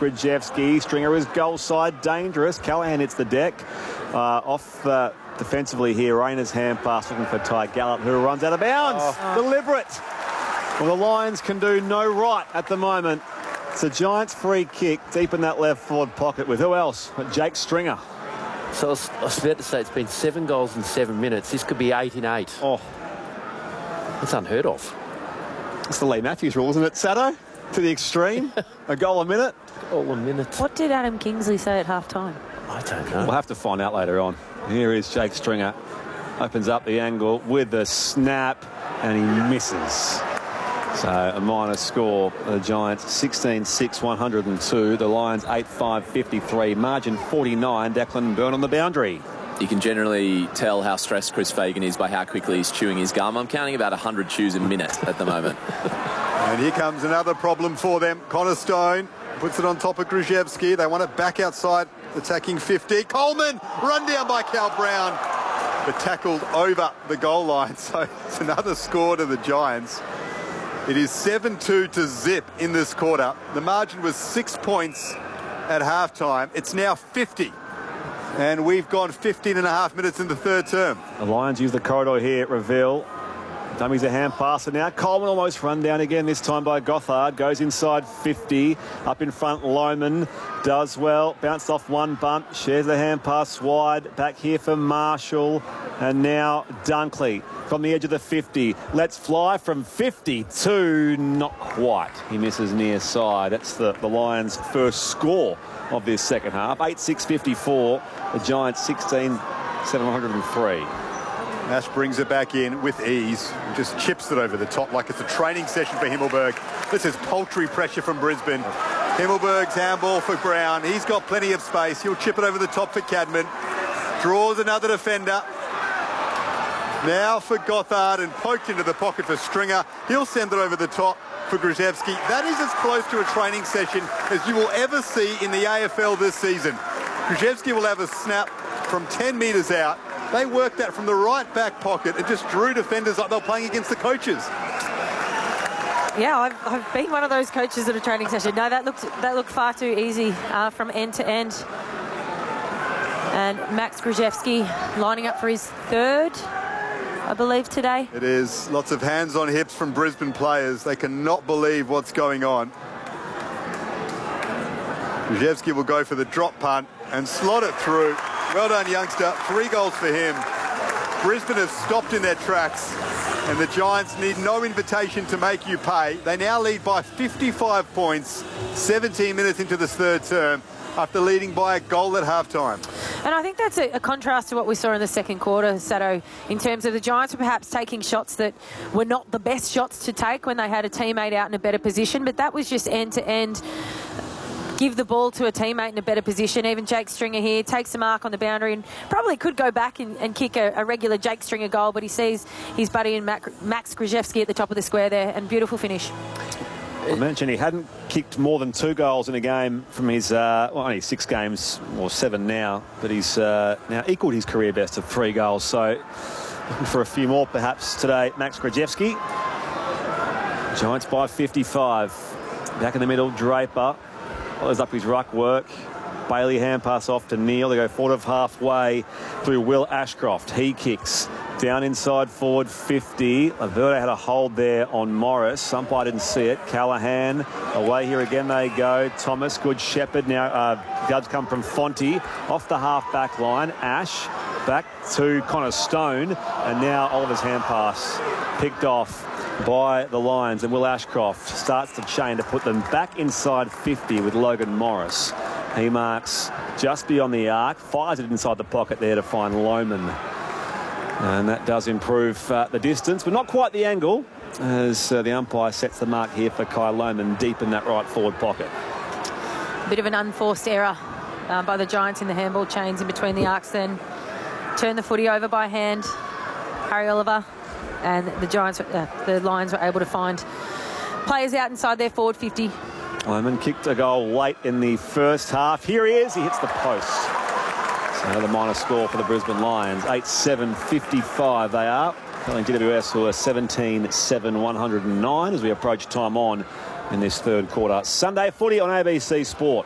Grzewski. Stringer is goal side, dangerous. Callahan hits the deck. Defensively here, Rayner's hand pass looking for Ty Gallup, who runs out of bounds. Deliberate. Well, the Lions can do no right at the moment. It's a Giants free kick deep in that left forward pocket with who else but Jake Stringer. So I was about to say it's been 7 goals in 7 minutes. This could be 8 in 8. Oh. That's unheard of. It's the Lee Matthews rule, isn't it, Sato? To the extreme. A goal a minute. All a minute. What did Adam Kingsley say at half-time? I don't know. We'll have to find out later on. Here is Jake Stringer. Opens up the angle with the snap, and he misses. So a minor score. The Giants 16-6, 102. The Lions 8-5, 53. Margin 49. Declan Byrne on the boundary. You can generally tell how stressed Chris Fagan is by how quickly he's chewing his gum. I'm counting about 100 chews a minute at the moment. And here comes another problem for them. Connor Stone puts it on top of Grzewski. They want it back outside, attacking 50. Coleman, run down by Cal Brown, but tackled over the goal line. So it's another score to the Giants. It is 7-2 to zip in this quarter. The margin was 6 points at halftime. It's now 50. And we've gone 15 and a half minutes in the third term. The Lions use the corridor here at Reveal. Dummies a hand passer now. Coleman almost run down again, this time by Gothard. Goes inside 50. Up in front, Lohman does well. Bounced off one bump. Shares the hand pass wide. Back here for Marshall. And now Dunkley from the edge of the 50. Let's fly from 52. Not quite. He misses near side. That's the Lions' first score of this second half. 8-6-54. The Giants 16-703. Ash brings it back in with ease. Just chips it over the top like it's a training session for Himmelberg. This is paltry pressure from Brisbane. Himmelberg's handball for Brown. He's got plenty of space. He'll chip it over the top for Cadman. Draws another defender. Now for Gothard and poked into the pocket for Stringer. He'll send it over the top for Grzewski. That is as close to a training session as you will ever see in the AFL this season. Grzewski will have a snap from 10 metres out. They worked that from the right back pocket and just drew defenders like they were playing against the coaches. Yeah, I've been one of those coaches at a training session. No, that looked far too easy from end to end. And Max Grzewski lining up for his third, I believe, today. It is. Lots of hands on hips from Brisbane players. They cannot believe what's going on. Grzewski will go for the drop punt and slot it through. Well done, youngster. 3 goals for him. Brisbane have stopped in their tracks, and the Giants need no invitation to make you pay. They now lead by 55 points, 17 minutes into this third term, after leading by a goal at halftime. And I think that's a contrast to what we saw in the second quarter, Sato, in terms of the Giants were perhaps taking shots that were not the best shots to take when they had a teammate out in a better position, but that was just end-to-end. Give the ball to a teammate in a better position. Even Jake Stringer here takes the mark on the boundary and probably could go back and kick a regular Jake Stringer goal, but he sees his buddy in Max Grzewski at the top of the square there, and beautiful finish. I mentioned he hadn't kicked more than 2 goals in a game from his only 6 games, or 7 now, but he's now equalled his career best of 3 goals. So looking for a few more perhaps today. Max Grzewski. Giants by 55. Back in the middle, Draper. Follows up his ruck work. Bailey hand pass off to Neal. They go forward of halfway through Will Ashcroft. He kicks down inside forward 50. Laverde had a hold there on Morris. Umpire didn't see it. Callahan away here again they go. Thomas, Good Shepherd. Now guards come from Fonte off the half back line. Ash back to Connor Stone, and now Oliver's hand pass picked off by the Lions, and Will Ashcroft starts the chain to put them back inside 50 with Logan Morris. He marks just beyond the arc, fires it inside the pocket there to find Lohman. And that does improve the distance, but not quite the angle, as the umpire sets the mark here for Kai Lohman deep in that right forward pocket. Bit of an unforced error by the Giants in the handball chains in between the arcs then. Turn the footy over by hand. Harry Oliver. And the Lions were able to find players out inside their forward 50. Lohman kicked a goal late in the first half. Here he is. He hits the post. So another minor score for the Brisbane Lions. 8-7-55 they are. Telling GWS who are 17-7, 109 as we approach time on in this third quarter. Sunday footy on ABC Sport.